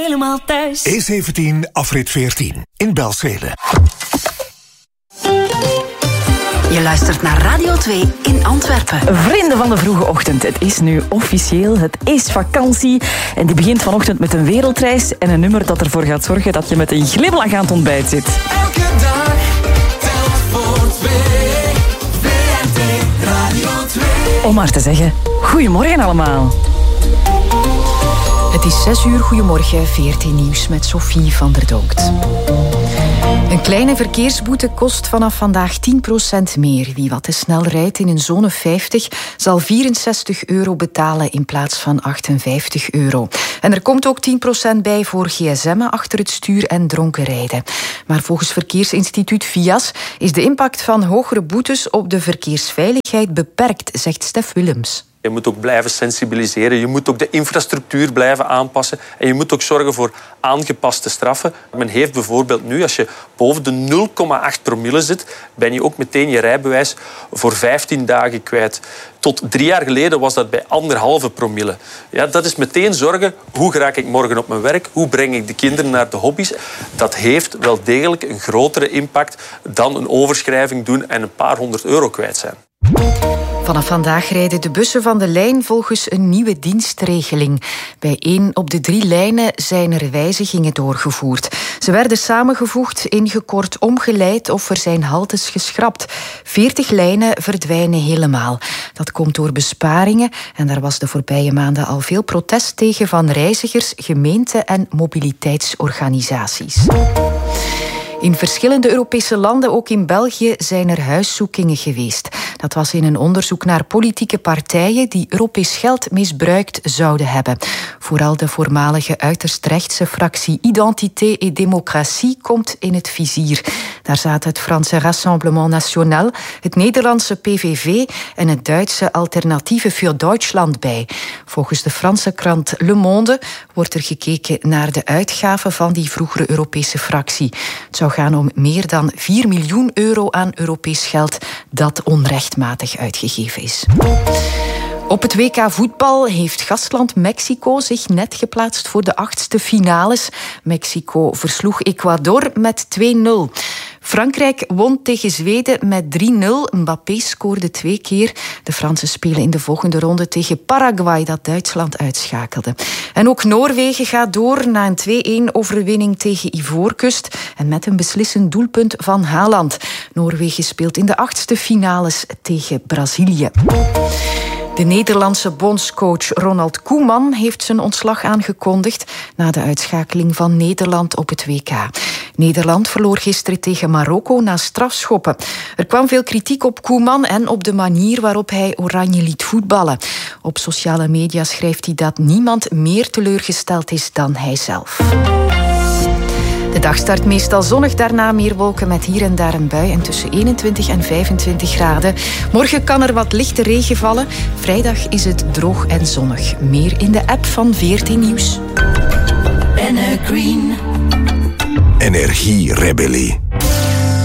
Helemaal thuis. E17 afrit 14 in Belzele. Je luistert naar Radio 2 in Antwerpen. Vrienden van de vroege ochtend, het is nu officieel. Het is vakantie. En die begint vanochtend met een wereldreis en een nummer dat ervoor gaat zorgen dat je met een glimlach aan het ontbijt zit. Elke dag telt voor twee. VRT Radio 2. Om maar te zeggen, goedemorgen allemaal. Het is 6 uur, goedemorgen, 14 nieuws met Sophie van der Donkt. Een kleine verkeersboete kost vanaf vandaag 10% meer. Wie wat te snel rijdt in een zone 50 zal €64 betalen in plaats van €58. En er komt ook 10% bij voor gsm'en achter het stuur en dronken rijden. Maar volgens verkeersinstituut VIAS is de impact van hogere boetes op de verkeersveiligheid beperkt, zegt Stef Willems. Je moet ook blijven sensibiliseren, je moet ook de infrastructuur blijven aanpassen en je moet ook zorgen voor aangepaste straffen. Men heeft bijvoorbeeld nu, als je boven de 0,8 promille zit, ben je ook meteen je rijbewijs voor 15 dagen kwijt. Tot 3 jaar geleden was dat bij 1,5 promille. Ja, dat is meteen zorgen, hoe raak ik morgen op mijn werk? Hoe breng ik de kinderen naar de hobby's? Dat heeft wel degelijk een grotere impact dan een overschrijving doen en een paar €100 kwijt zijn. Vanaf vandaag rijden de bussen van de lijn volgens een nieuwe dienstregeling. Bij 1 op de 3 lijnen zijn er wijzigingen doorgevoerd. Ze werden samengevoegd, ingekort, omgeleid of er zijn haltes geschrapt. 40 lijnen verdwijnen helemaal. Dat komt door besparingen en daar was de voorbije maanden al veel protest tegen van reizigers, gemeenten en mobiliteitsorganisaties. In verschillende Europese landen, ook in België, zijn er huiszoekingen geweest. Dat was in een onderzoek naar politieke partijen die Europees geld misbruikt zouden hebben. Vooral de voormalige uiterst rechtse fractie Identité et Démocratie komt in het vizier. Daar zaten het Franse Rassemblement National, het Nederlandse PVV en het Duitse Alternatieve für Deutschland bij. Volgens de Franse krant Le Monde wordt er gekeken naar de uitgaven van die vroegere Europese fractie. Het zou gaan om meer dan €4 miljoen aan Europees geld dat onrechtmatig uitgegeven is. Op het WK voetbal heeft gastland Mexico zich net geplaatst voor de 8e finales. Mexico versloeg Ecuador met 2-0. Frankrijk won tegen Zweden met 3-0. Mbappé scoorde 2 keer. De Fransen spelen in de volgende ronde tegen Paraguay, dat Duitsland uitschakelde. En ook Noorwegen gaat door na een 2-1-overwinning tegen Ivoorkust en met een beslissend doelpunt van Haaland. Noorwegen speelt in de 8e finales tegen Brazilië. De Nederlandse bondscoach Ronald Koeman heeft zijn ontslag aangekondigd na de uitschakeling van Nederland op het WK. Nederland verloor gisteren tegen Marokko na strafschoppen. Er kwam veel kritiek op Koeman en op de manier waarop hij Oranje liet voetballen. Op sociale media schrijft hij dat niemand meer teleurgesteld is dan hijzelf. De dag start meestal zonnig, daarna meer wolken met hier en daar een bui en tussen 21 en 25 graden. Morgen kan er wat lichte regen vallen. Vrijdag is het droog en zonnig. Meer in de app van VRT Nieuws. Green. Energierebellie.